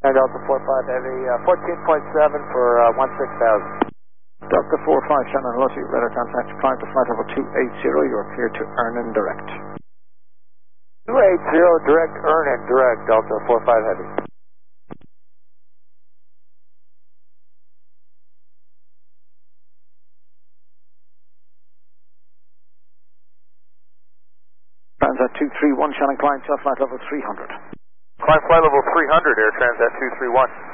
Delta 45 Heavy, 14.7 for 16,000. Delta 45 Shannon Lucy, radar contact, climb to flight level 280, you are clear to earn and direct. 280, direct, earn and direct, Delta 45 Heavy. Transat 231 Shannon, climb to flight level 300. Climb flight level 300, Air Transat 231.